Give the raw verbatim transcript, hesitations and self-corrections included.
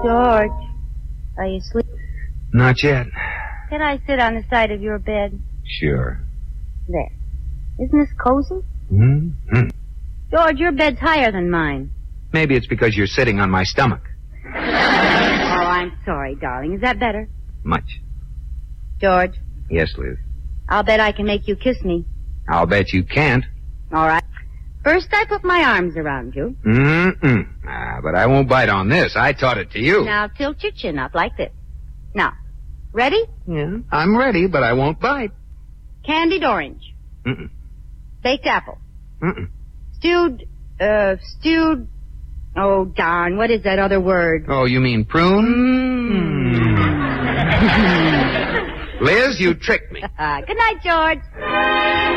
George, are you sleeping? Not yet. Can I sit on the side of your bed? Sure. There. Isn't this cozy? Mm-hmm. George, your bed's higher than mine. Maybe it's because you're sitting on my stomach. Oh, I'm sorry, darling. Is that better? Much. George. Yes, Liz. I'll bet I can make you kiss me. I'll bet you can't. All right. First, I put my arms around you. Mm-mm. Ah, but I won't bite on this. I taught it to you. Now, tilt your chin up like this. Now, ready? Yeah, I'm ready, but I won't bite. Candied orange. Mm-mm. Baked apple. Mm-mm. Stewed, uh, stewed... Oh, darn, what is that other word? Oh, you mean prune? Mm. Liz, you tricked me. Good night, George.